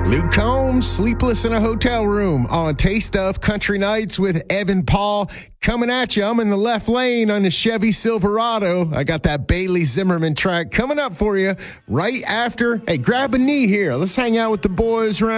Luke Combs, Sleepless in a Hotel Room on Taste of Country Nights with Evan Paul coming at you. I'm in the left lane on the Chevy Silverado. I got that Bailey Zimmerman track coming up for you right after. Hey, grab a knee here. Let's hang out with the boys around.